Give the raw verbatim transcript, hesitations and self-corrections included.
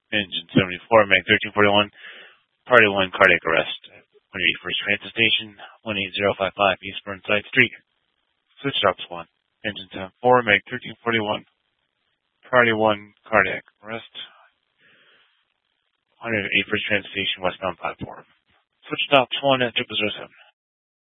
Engine seventy-four, Mag thirteen forty-one, Party one, cardiac arrest. one eighty-first Transit Station, one eight zero five five East Burnside Street. Switch ops one. Engine seventy-four, Mag thirteen forty-one, Party one, cardiac arrest. one eighty-first Transit Station, westbound platform. Switch ops one at triple zero seven.